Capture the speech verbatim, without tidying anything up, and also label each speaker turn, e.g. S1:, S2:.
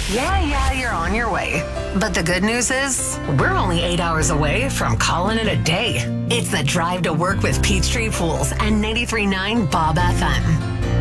S1: Yeah, yeah, you're on your way. But the good news is, we're only eight hours away from calling it a day. It's the Drive to Work with Peachtree Pools and ninety-three point nine Bob F M.